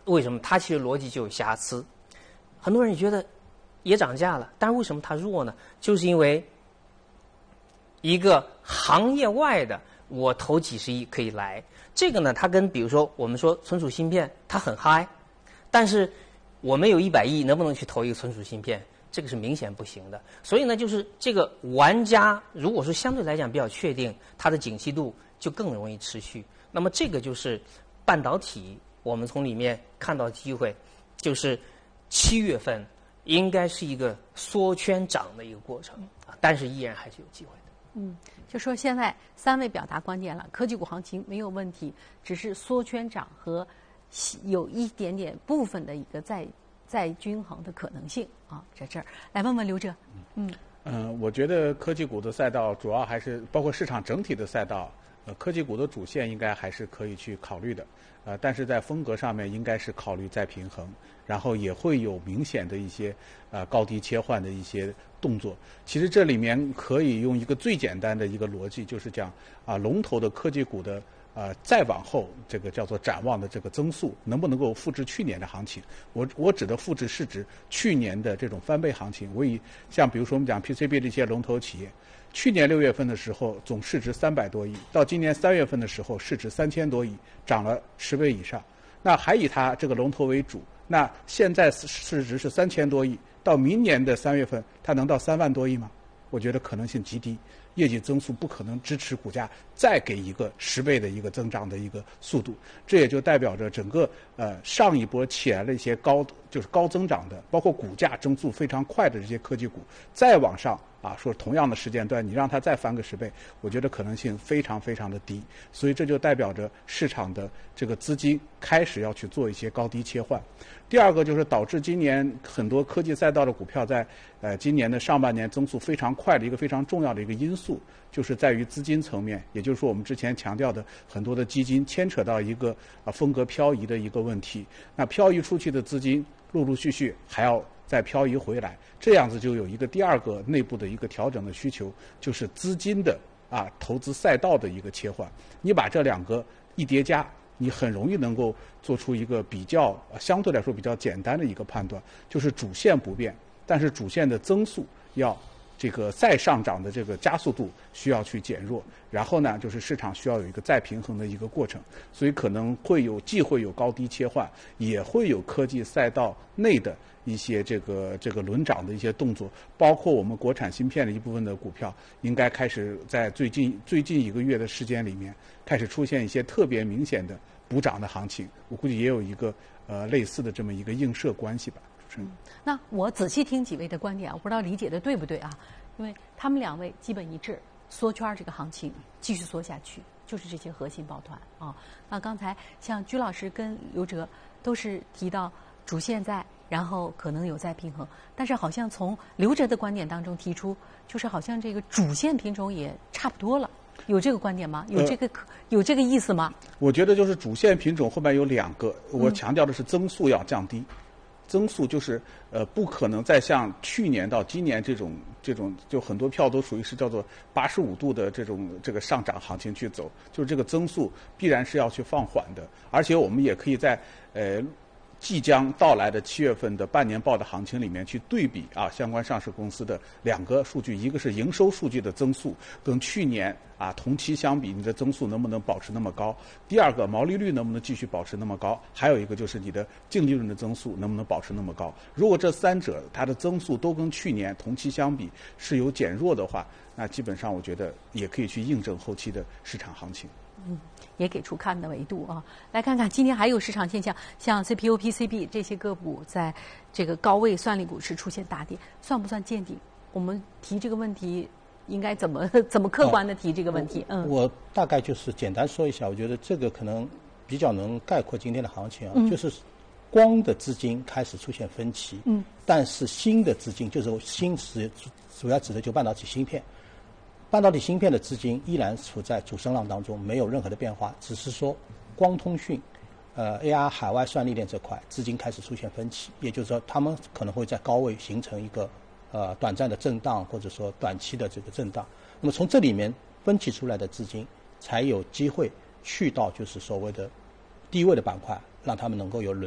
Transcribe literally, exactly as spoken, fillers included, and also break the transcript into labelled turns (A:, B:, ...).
A: 为什么？它其实逻辑就有瑕疵。很多人也觉得也涨价了，但是为什么它弱呢？就是因为一个行业外的，我投几十亿可以来。这个呢，它跟比如说我们说存储芯片，它很嗨，但是我们有一百亿，能不能去投一个存储芯片？这个是明显不行的。所以呢，就是这个玩家如果说相对来讲比较确定，它的景气度就更容易持续。那么这个就是半导体，我们从里面看到机会，就是七月份应该是一个缩圈涨的一个过程啊，但是依然还是有机会的。
B: 嗯，就说现在三位表达观点了，科技股行情没有问题，只是缩圈涨和有一点点部分的一个再再均衡的可能性啊，在这儿来问问刘哲。嗯
C: 嗯、呃，我觉得科技股的赛道主要还是包括市场整体的赛道，呃，科技股的主线应该还是可以去考虑的，呃，但是在风格上面应该是考虑再平衡，然后也会有明显的一些呃高低切换的一些动作。其实这里面可以用一个最简单的一个逻辑，就是讲啊，龙头的科技股的。呃，再往后这个叫做展望的这个增速，能不能够复制去年的行情？我我指的复制是指去年的这种翻倍行情。我以像比如说我们讲 P C B 这些龙头企业，去年六月份的时候总市值三百多亿，到今年三月份的时候市值三千多亿，涨了十倍以上。那还以它这个龙头为主，那现在市值是三千多亿，到明年的三月份它能到三万多亿吗？我觉得可能性极低，业绩增速不可能支持股价再给一个十倍的一个增长的一个速度。这也就代表着整个呃上一波起来的一些高就是高增长的，包括股价增速非常快的这些科技股，再往上啊说同样的时间段你让它再翻个十倍，我觉得可能性非常非常的低。所以这就代表着市场的这个资金开始要去做一些高低切换。第二个就是导致今年很多科技赛道的股票在呃今年的上半年增速非常快的一个非常重要的一个因素，就是在于资金层面，也就是说我们之前强调的很多的基金牵扯到一个啊风格漂移的一个问题。那漂移出去的资金陆陆续续还要再漂移回来，这样子就有一个第二个内部的一个调整的需求，就是资金的啊投资赛道的一个切换。你把这两个一叠加，你很容易能够做出一个比较相对来说比较简单的一个判断，就是主线不变，但是主线的增速要这个再上涨的这个加速度需要去减弱，然后呢，就是市场需要有一个再平衡的一个过程，所以可能会有既会有高低切换，也会有科技赛道内的一些这个这个轮涨的一些动作，包括我们国产芯片的一部分的股票，应该开始在最近最近一个月的时间里面，开始出现一些特别明显的补涨的行情，我估计也有一个呃类似的这么一个映射关系吧。
B: 嗯，那我仔细听几位的观点，我不知道理解的对不对啊？因为他们两位基本一致，缩圈这个行情继续缩下去，就是这些核心抱团啊。那刚才像居老师跟刘哲都是提到主线在，然后可能有再平衡，但是好像从刘哲的观点当中提出，就是好像这个主线品种也差不多了。有这个观点吗？有这个、呃、有这个意思吗？
C: 我觉得就是主线品种后面有两个，我强调的是增速要降低。嗯，增速就是呃不可能再像去年到今年这种这种就很多票都属于是叫做八十五度的这种这个上涨行情去走，就是这个增速必然是要去放缓的，而且我们也可以在呃即将到来的七月份的半年报的行情里面去对比啊相关上市公司的两个数据，一个是营收数据的增速跟去年啊同期相比，你的增速能不能保持那么高？第二个毛利率能不能继续保持那么高？还有一个就是你的净利润的增速能不能保持那么高？如果这三者它的增速都跟去年同期相比是有减弱的话，那基本上我觉得也可以去印证后期的市场行情。
B: 嗯，也给出看的维度啊。来看看今天还有市场现象，像 C P U、P C B 这些个股在这个高位算力股市出现大跌，算不算见底？我们提这个问题应该怎么怎么客观的提这个问题？
D: 嗯，我大概就是简单说一下，我觉得这个可能比较能概括今天的行情啊，嗯、就是光的资金开始出现分歧，嗯，但是新的资金就是新指主要指的就半导体芯片。半导体芯片的资金依然处在主升浪当中，没有任何的变化，只是说光通讯、呃 A R 海外算力链这块资金开始出现分歧，也就是说他们可能会在高位形成一个呃短暂的震荡，或者说短期的这个震荡。那么从这里面分歧出来的资金才有机会去到就是所谓的低位的板块，让他们能够有